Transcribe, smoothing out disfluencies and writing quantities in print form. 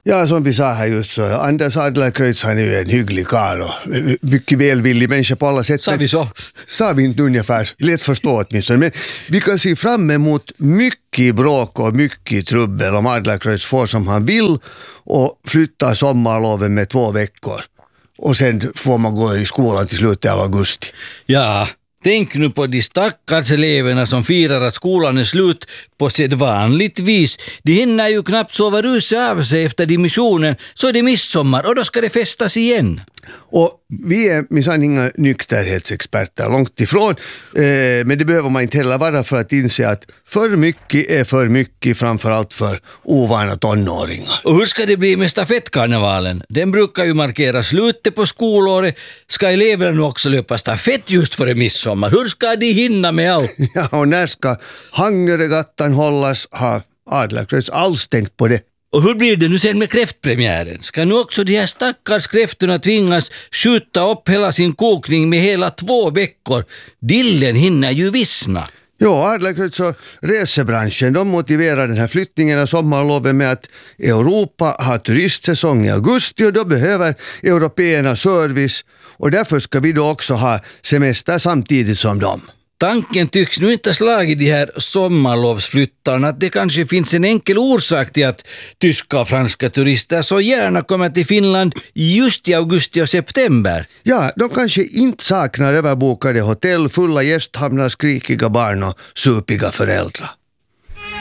Ja, som vi sa här just så, Anders Adlercreutz, han är ju en hygglig karl och mycket välvillig människa på alla sätt. Sa vi så? Sa vi inte ungefär, lätt förstå åtminstone. Men vi kan se fram emot mycket bråk och mycket trubbel om Adlercreutz får som han vill och flyttar sommarloven med 2 veckor. Och sen får man gå i skolan till slutet av augusti. Ja, tänk nu på de stackars eleverna som firar att skolan är slut på sedvanligt vis. De hinner ju knappt sova ruset av sig efter dimissionen, så är det midsommar och då ska det festas igen. Och vi är minsann inga nykterhetsexperter, långt ifrån. Men det behöver man inte heller vara för att inse att för mycket är för mycket, framförallt för ovana tonåringar. Och hur ska det bli med stafettkarnevalen? Den brukar ju markera slutet på skolåret. Ska eleverna nu också löpa stafett just före midsommar? Hur ska de hinna med allt? Ja, och när ska Hangöregattan hållas? Har Adlercreutz alls tänkt på det? Och hur blir det nu sen med kräftpremiären? Ska nu också de här stackars kräftorna tvingas skjuta upp hela sin kokning med hela 2 veckor? Dillen hinner ju vissna. Jo, Adlercreutz och resebranschen, de motiverar den här flyttningen av sommarloven med att Europa har turistsäsong i augusti och då behöver européerna service och därför ska vi då också ha semester samtidigt som dem. Tanken tycks nu inte slagit de här sommarlovsflyttarna att det kanske finns en enkel orsak till att tyska och franska turister så gärna kommer till Finland just i augusti och september. Ja, de kanske inte saknar överbokade hotell, fulla gästhamnar, skrikiga barn och supiga föräldrar.